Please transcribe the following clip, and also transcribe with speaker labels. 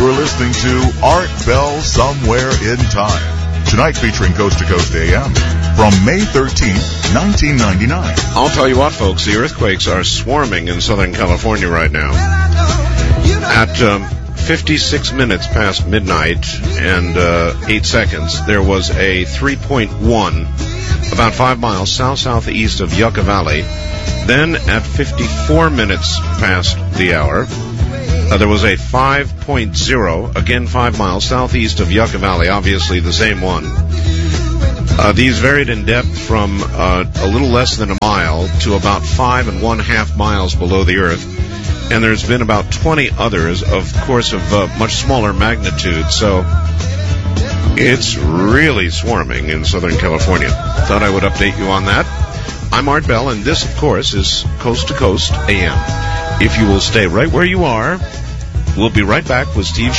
Speaker 1: You're listening to Art Bell Somewhere in Time. Tonight featuring Coast to Coast AM from May 13th, 1999.
Speaker 2: I'll tell you what, folks, the earthquakes are swarming in Southern California right now. At 56 minutes past midnight and 8 seconds, there was a 3.1 about 5 miles south-southeast of Yucca Valley. Then at 54 minutes past the hour, there was a 5.0, again 5 miles southeast of Yucca Valley, obviously the same one. These varied in depth from a little less than a mile to about 5 1/2 miles below the earth. And there's been about 20 others, of course, of much smaller magnitude. So it's really swarming in Southern California. Thought I would update you on that. I'm Art Bell, and this, of course, is Coast to Coast AM. If you will stay right where you are, we'll be right back with Steve